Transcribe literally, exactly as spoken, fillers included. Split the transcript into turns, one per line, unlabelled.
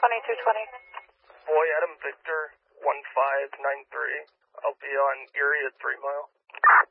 twenty-two twenty.
Boy Adam Victor, one five nine three. I'll be on Erie at three mile.